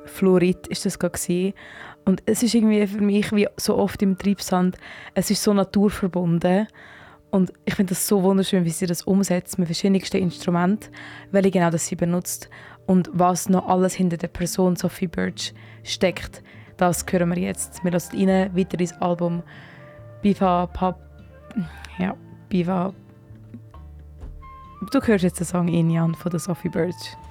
Fluorid ist das gerade gewesen. Und es ist irgendwie für mich, wie so oft im Treibsand, es ist so naturverbunden. Und ich finde das so wunderschön, wie sie das umsetzt mit verschiedensten Instrumenten, welche genau das sie benutzt und was noch alles hinter der Person Sophie Birch steckt. Das hören wir jetzt. Wir lassen rein, weiter ins Album Biva. Du hörst jetzt den Song Inyan von der Sophie Birch.